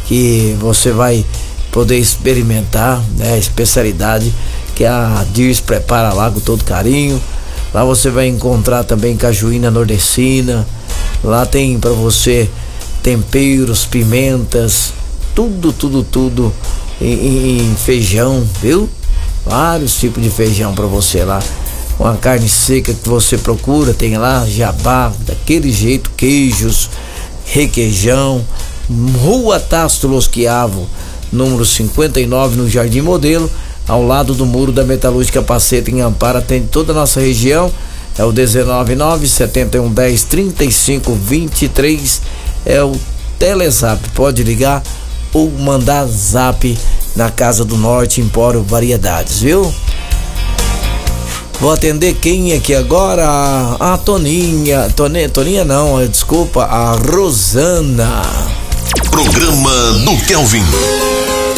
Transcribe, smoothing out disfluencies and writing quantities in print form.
que você vai poder experimentar, né, a especialidade que a Dirce prepara lá com todo carinho. Lá você vai encontrar também cajuína nordestina. Lá tem para você temperos, pimentas, tudo em feijão, viu? Vários tipos de feijão para você lá. Uma carne seca que você procura, tem lá jabá, daquele jeito, queijos, requeijão. Rua Tasto Schiavo, número 59, no Jardim Modelo, ao lado do Muro da Metalúrgica Paceta, em Amparo. Atende toda a nossa região. É o 199-7110-3523. É o Telezap. Pode ligar ou mandar zap na Casa do Norte, Empório Variedades, viu? Vou atender quem aqui agora? A Toninha não, desculpa, a Rosana. Programa do Kelvin.